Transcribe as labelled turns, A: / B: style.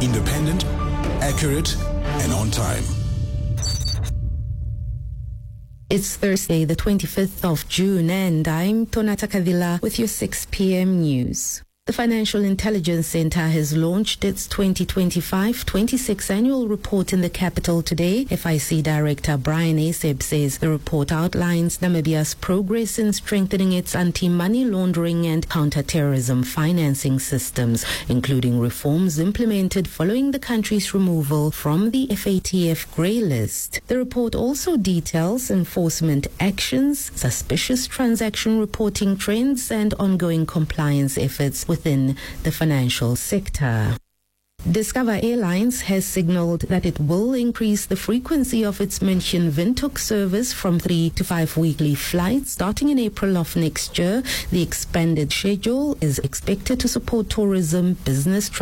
A: Independent, accurate, and on time.
B: It's Thursday, the 25th of June, and I'm Tonata Kadila with your 6 p.m. news. The Financial Intelligence Center has launched its 2025-26 annual report in the capital today. FIC Director Brian Aseb says the report outlines Namibia's progress in strengthening its anti-money laundering and counter-terrorism financing systems, including reforms implemented following the country's removal from the FATF grey list. The report also details enforcement actions, suspicious transaction reporting trends, and ongoing compliance efforts within the financial sector. Discover Airlines has signaled that it will increase the frequency of its München Windhoek service from 3 to 5 weekly flights starting in April of next year. The expanded schedule is expected to support tourism, business